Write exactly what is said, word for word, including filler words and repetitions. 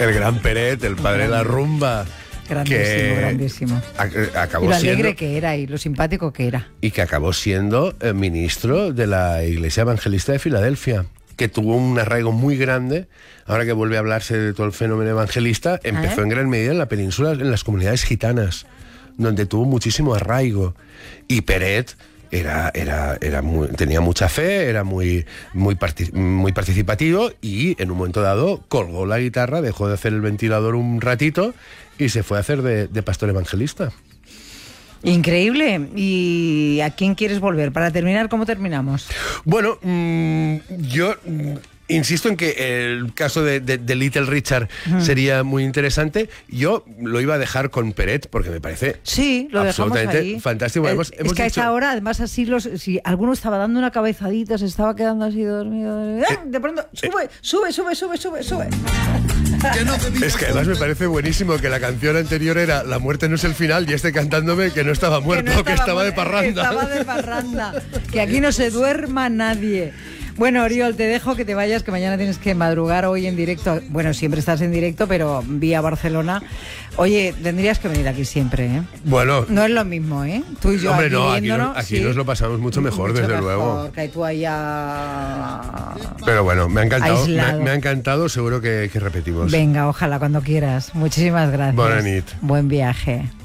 El gran Peret, el padre de la rumba. Grandísimo, que grandísimo. A, acabó y lo alegre siendo, que era y lo simpático que era. Y que acabó siendo eh, ministro de la Iglesia Evangelista de Filadelfia, que tuvo un arraigo muy grande. Ahora que vuelve a hablarse de todo el fenómeno evangelista, empezó ¿Eh? en gran medida en la península, en las comunidades gitanas, donde tuvo muchísimo arraigo. Y Peret era, era, era muy, tenía mucha fe, era muy, muy, partic muy participativo, y en un momento dado colgó la guitarra, dejó de hacer el ventilador un ratito y se fue a hacer de, de pastor evangelista. Increíble. ¿Y a quién quieres volver? Para terminar, ¿cómo terminamos? Bueno, mmm, yo... Mmm, insisto en que el caso de, de, de Little Richard mm. sería muy interesante. Yo lo iba a dejar con Peret porque me parece sí, lo absolutamente dejamos ahí. fantástico. El, hemos, es hemos que a dicho... esta hora, además, así los, si alguno estaba dando una cabezadita, se estaba quedando así dormido. ¡Ah! De pronto, sube, eh, sube, sube, sube, sube, sube. Es que además me parece buenísimo que la canción anterior era La muerte no es el final, y este cantándome que no estaba muerto, que, no estaba, que estaba de parranda. Que estaba de parranda. Que aquí no se duerma nadie. Bueno, Oriol, te dejo que te vayas, que mañana tienes que madrugar hoy en directo. Bueno, siempre estás en directo, pero vía Barcelona. Oye, tendrías que venir aquí siempre, ¿eh? Bueno. No es lo mismo, ¿eh? Tú y yo. Hombre, aquí no, aquí, viéndonos, no, aquí sí. nos lo pasamos mucho mejor, mucho desde mejor, luego. Que tú allá... Pero bueno, me ha encantado, me, me ha encantado, seguro que, que repetimos. Venga, ojalá, cuando quieras. Muchísimas gracias. Bona nit. Buen viaje.